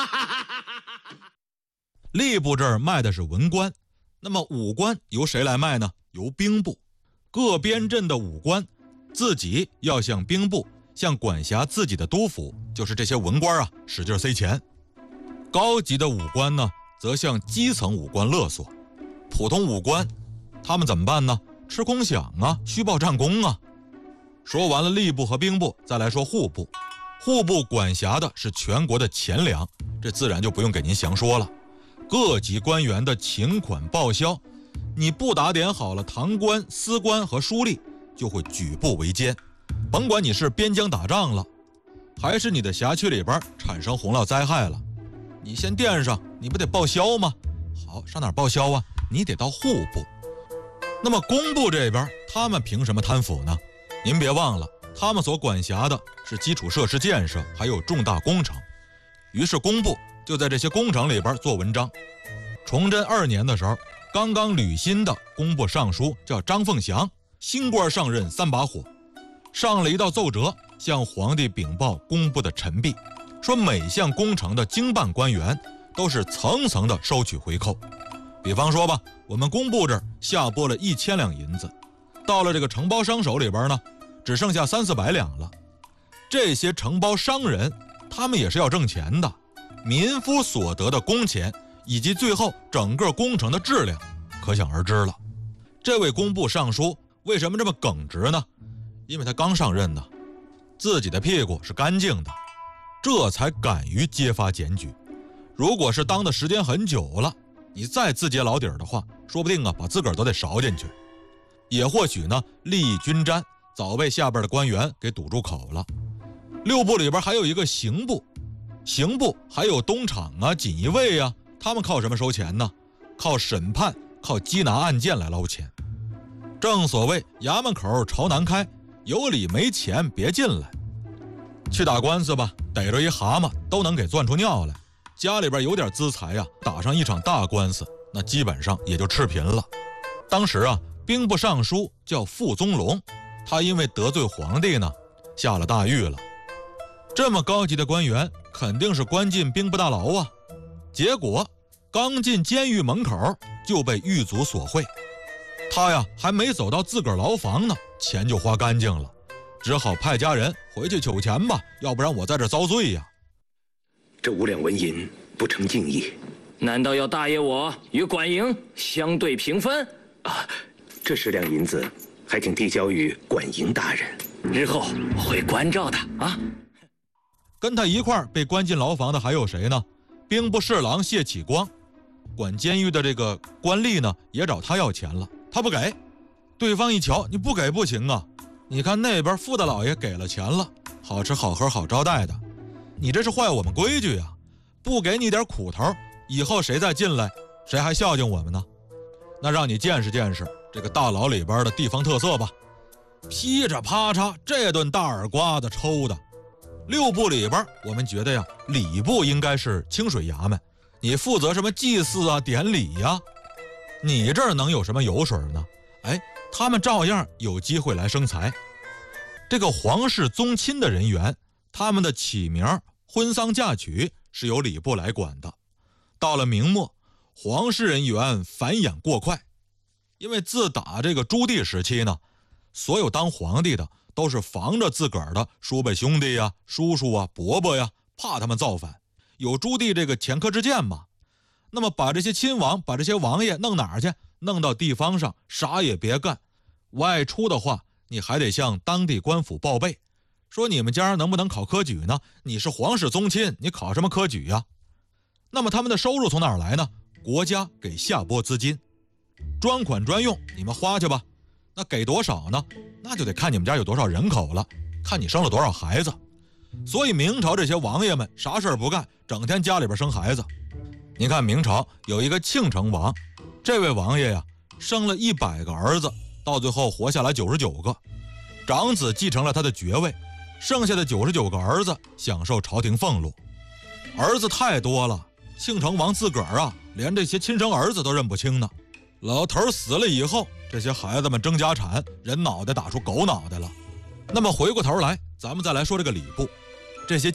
吏部这儿卖的是文官，那么武官由谁来卖呢？由兵部。各边镇的武官自己要向兵部，向管辖自己的督府，就是这些文官啊，使劲塞钱。高级的武官呢，则向基层武官勒索。普通武官他们怎么办呢？吃空饷啊，虚报战功啊。说完了吏部和兵部，再来说户部。户部管辖的是全国的钱粮，这自然就不用给您详说了。各级官员的请款报销，你不打点好了堂官、司官和书吏，就会举步维艰。甭管你是边疆打仗了，还是你的辖区里边产生洪涝灾害了，你先垫上，你不得报销吗？好，上哪儿报销啊？你得到户部。那么工部这边，他们凭什么贪腐呢？您别忘了，他们所管辖的是基础设施建设，还有重大工程。于是工部就在这些工程里边做文章。崇祯2年的时候，刚刚履新的工部尚书叫张凤祥，新官上任3把火，上了一道奏折，向皇帝禀报工部的陈弊，说每项工程的经办官员都是层层的收取回扣。比方说吧，我们工部这儿下拨了1000两银子，到了这个承包商手里边呢，只剩下300-400两了。这些承包商人，他们也是要挣钱的，民夫所得的工钱以及最后整个工程的质量，可想而知了。这位工部尚书为什么这么耿直呢？因为他刚上任呢，自己的屁股是干净的，这才敢于揭发检举。如果是当的时间很久了，你再自揭老底儿的话，说不定啊把自个儿都得勺进去。也或许呢，利益均沾，早被下边的官员给堵住口了。6部里边还有一个刑部，刑部还有东厂啊、锦衣卫啊，他们靠什么收钱呢？靠审判，靠缉拿案件来捞钱。正所谓衙门口朝南开，有理没钱别进来。去打官司吧，逮着一蛤蟆都能给攥出尿来。家里边有点资财呀，打上一场大官司，那基本上也就赤贫了。当时啊，兵部尚书叫傅宗龙，他因为得罪皇帝呢，下了大狱了。这么高级的官员，肯定是关进兵部大牢啊。结果刚进监狱门口就被狱卒索贿，他呀还没走到自个儿牢房呢，钱就花干净了，只好派家人回去取钱吧，要不然我在这遭罪呀。 这5两纹银不成敬意， 难道要大爷我与管营相对平分啊？这10两银子还请递交于管营大人， 日后会关照的啊。 跟他一块儿被关进牢房的还有谁呢？兵部侍郎谢启光，管监狱的这个官吏呢，也找他要钱了，他不给。对方一瞧，你不给不行啊！你看那边傅大老爷给了钱了，好吃好喝好招待的，你这是坏我们规矩呀！不给你点苦头，以后谁再进来，谁还孝敬我们呢？那让你见识见识这个大牢里边的地方特色吧。噼着啪嚓，这顿大耳刮子抽的。6部里边，我们觉得呀，礼部应该是清水衙门，你负责什么祭祀啊、典礼呀，你这儿能有什么油水呢？哎，他们照样有机会来生财。这个皇室宗亲的人员，他们的起名、婚丧嫁娶是由礼部来管的。到了明末，皇室人员繁衍过快，因为自打这个朱棣时期呢，所有当皇帝的都是防着自个儿的叔辈兄弟呀、叔叔啊、伯伯呀，怕他们造反，有朱棣这个前科之鉴嘛。那么把这些亲王、把这些王爷弄哪儿去？弄到地方上，啥也别干。外出的话，你还得向当地官府报备，说你们家能不能考科举呢？你是皇室宗亲，你考什么科举呀？那么他们的收入从哪儿来呢？国家给下拨资金，专款专用，你们花去吧。那给多少呢？那就得看你们家有多少人口了，看你生了多少孩子。所以明朝这些王爷们啥事儿不干，整天家里边生孩子。您看明朝有一个庆成王，这位王爷呀，生了100个儿子，到最后活下来99个，长子继承了他的爵位，剩下的99个儿子享受朝廷俸禄。儿子太多了，庆成王自个儿啊，连这些亲生儿子都认不清呢。老头死了以后，这些孩子们争家产，人脑袋打出狗脑袋了。那么回过头来，咱们再来说这个礼部，这些